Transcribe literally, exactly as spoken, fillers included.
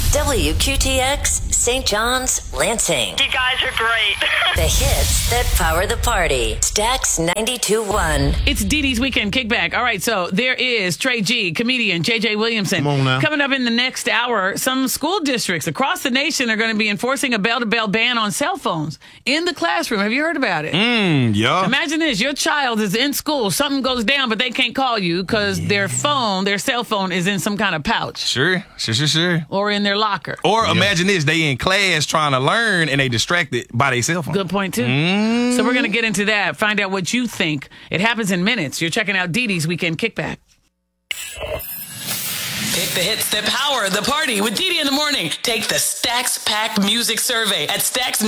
W Q T X, Saint John's, Lansing. You guys are great. The hits that power the party. Stax ninety-two point one. It's Dee Dee's Weekend Kickback. All right, so there is Trey G, comedian J J Williamson. Come on now. Coming up in the next hour, some school districts across the nation are going to be enforcing a bell-to-bell ban on cell phones in the classroom. Have you heard about it? Mm, yeah. Imagine this. Your child is in school. Something goes down, but they can't call you because yeah. their phone, their cell phone is in some kind of pouch. Sure, sure, sure, sure. Or in their locker. Or yeah. imagine this. They in class trying to learn and they distracted by their cell phone. Good point, too. Mm. So we're going to get into that, find out what you think. It happens in minutes. You're checking out Dee Dee's Weekend Kickback. Pick the hits that power the party with Dee Dee in the morning. Take the Stax Pack Music Survey at Stax.